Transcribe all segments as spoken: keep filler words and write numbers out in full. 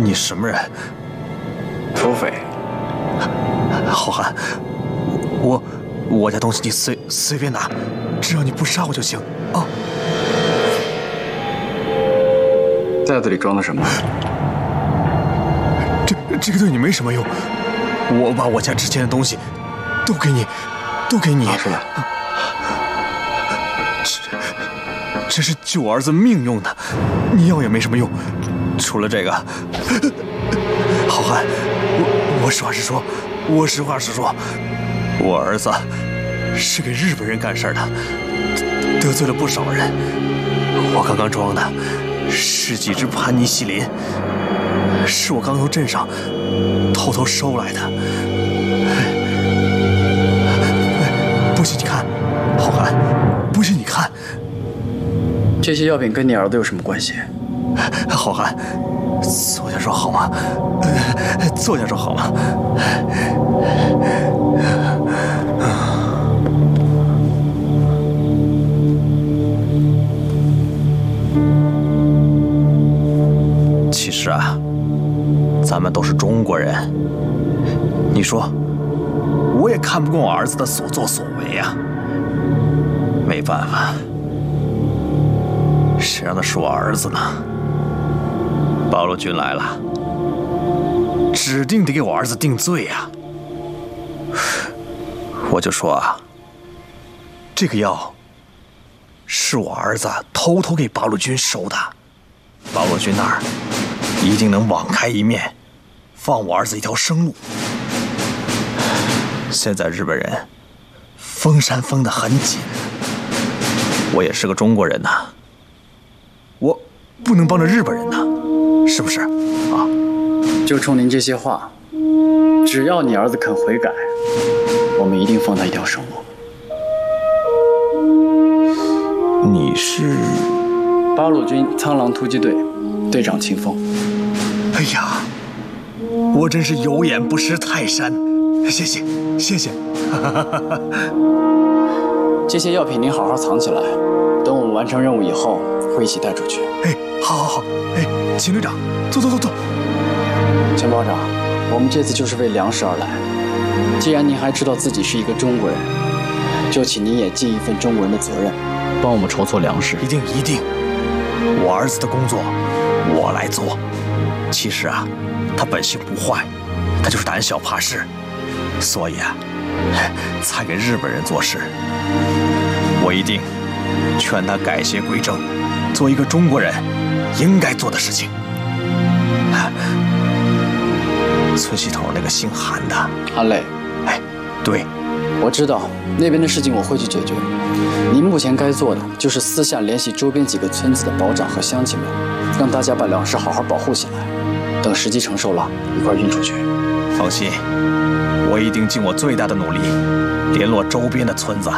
你什么人？ 土匪。 好汉，我我家东西你随随便拿，只要你不杀我就行啊。 袋子里装的什么？ 这这个对你没什么用，我把我家值钱的东西都给你，都给你。 拿出来。 这这是救我儿子命用的，你要也没什么用，除了这个。好汉，我我实话实说，我实话实说，我儿子是给日本人干事的，得罪了不少人。我刚刚装的是几只盘尼西林，是我刚从镇上偷偷收来的。不信你看，好汉，不信你看。 这些药品跟你儿子有什么关系？ 好汉，坐下说好吗？呃、坐下说好吗？其实啊，咱们都是中国人。你说，我也看不惯我儿子的所作所为啊。没办法，谁让他是我儿子呢？八路军来了，指定得给我儿子定罪呀。我就说啊，这个药是我儿子偷偷给八路军收的，八路军那儿一定能网开一面，放我儿子一条生路。现在日本人封山封得很紧，我也是个中国人呐，我不能帮着日本人呐，是不是啊？ 就冲您这些话，只要你儿子肯悔改，我们一定放他一条生路。 你是八路军苍狼突击队队长秦风。 哎呀，我真是有眼不识泰山，谢谢谢谢。 这些药品您好好藏起来，等我们完成任务以后会一起带出去。 哎，好好好，哎，秦队长，坐坐坐坐。 秦保长，我们这次就是为粮食而来。既然您还知道自己是一个中国人，就请您也尽一份中国人的责任，帮我们筹措粮食。 一定一定，我儿子的工作我来做。其实啊，他本性不坏，他就是胆小怕事，所以啊，才给日本人做事。我一定劝他改邪归正，做一个中国人应该做的事情。村西头那个姓韩的韩磊， 哎，对， 我知道那边的事情我会去解决。您目前该做的就是私下联系周边几个村子的保长和乡亲们，让大家把粮食好好保护起来，等时机成熟了，一块运出去。 放心，我一定尽我最大的努力，联络周边的村子。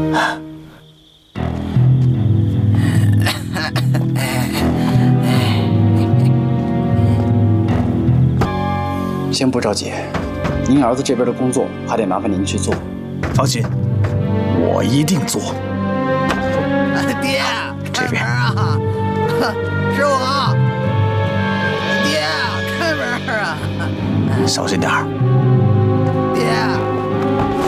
先不着急，您儿子这边的工作还得麻烦您去做。 放心，我一定做。 爹， 这边啊，是我。爹，开门啊！ 小心点儿。